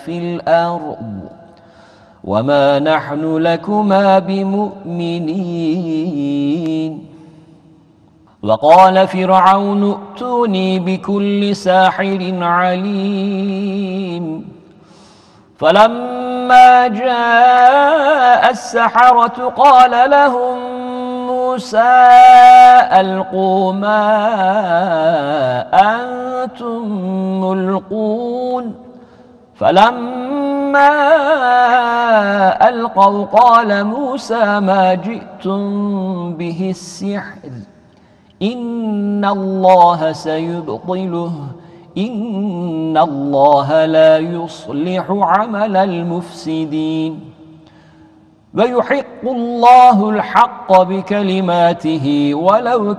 في الأرض وما نحن لكما بمؤمنين. وقال فرعون ائتوني بكل ساحر عليم. فلما جاء السحرة قال لهم موسى ألقوا ما أنتم ملقون. فلما ألقوا قال موسى ما جئتم به السحر إن الله سيبطله إن الله لا يصلح عمل المفسدين ويحق الله الحق بكلماته ولو